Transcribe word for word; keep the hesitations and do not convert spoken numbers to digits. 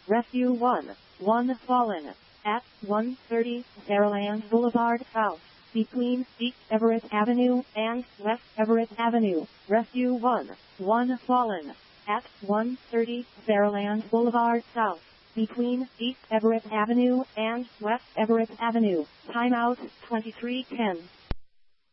Rescue one. one fallen. At one thirty Saraland Boulevard South, between East Everett Avenue and West Everett Avenue. Rescue one. one fallen. At one thirty Saraland Boulevard South, between East Everett Avenue and West Everett Avenue. Timeout twenty-three ten.